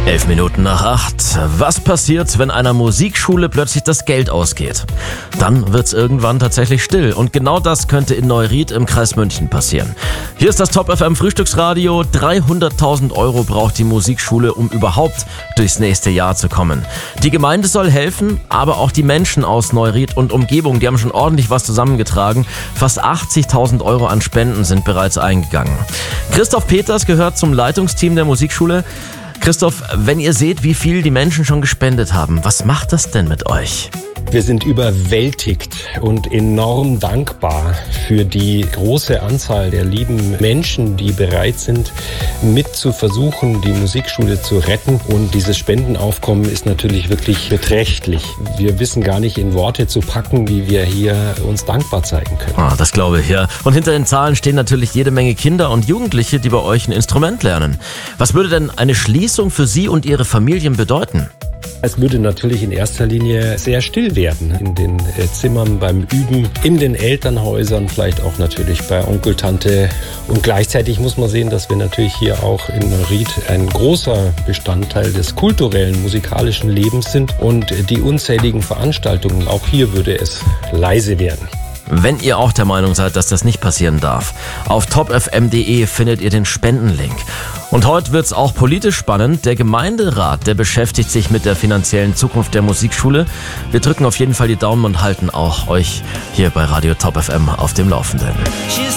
7:11. Was passiert, wenn einer Musikschule plötzlich das Geld ausgeht? Dann wird's irgendwann tatsächlich still. Und genau das könnte in Neuried im Kreis München passieren. Hier ist das Top FM Frühstücksradio. 300.000 Euro braucht die Musikschule, um überhaupt durchs nächste Jahr zu kommen. Die Gemeinde soll helfen, aber auch die Menschen aus Neuried und Umgebung, die haben schon ordentlich was zusammengetragen. Fast 80.000 Euro an Spenden sind bereits eingegangen. Christoph Peters gehört zum Leitungsteam der Musikschule. Christoph, wenn ihr seht, wie viel die Menschen schon gespendet haben, was macht das denn mit euch? Wir sind überwältigt und enorm dankbar für die große Anzahl der lieben Menschen, die bereit sind, mit zu versuchen, die Musikschule zu retten. Und dieses Spendenaufkommen ist natürlich wirklich beträchtlich. Wir wissen gar nicht in Worte zu packen, wie wir hier uns dankbar zeigen können. Das glaube ich, ja. Und hinter den Zahlen stehen natürlich jede Menge Kinder und Jugendliche, die bei euch ein Instrument lernen. Was würde denn eine Schließung für Sie und Ihre Familien bedeuten? Es würde natürlich in erster Linie sehr still werden in den Zimmern beim Üben, in den Elternhäusern, vielleicht auch natürlich bei Onkel, Tante. Und gleichzeitig muss man sehen, dass wir natürlich hier auch in Neuried ein großer Bestandteil des kulturellen, musikalischen Lebens sind. Und die unzähligen Veranstaltungen, auch hier würde es leise werden. Wenn ihr auch der Meinung seid, dass das nicht passieren darf, auf topfm.de findet ihr den Spendenlink. Und heute wird's auch politisch spannend. Der Gemeinderat, der beschäftigt sich mit der finanziellen Zukunft der Musikschule. Wir drücken auf jeden Fall die Daumen und halten auch euch hier bei Radio Top FM auf dem Laufenden.